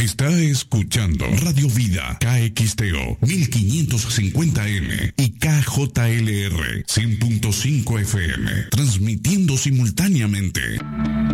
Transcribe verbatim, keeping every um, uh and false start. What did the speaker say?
Está escuchando Radio Vida K X T O mil quinientos cincuenta M y K J L R cien punto cinco F M, transmitiendo simultáneamente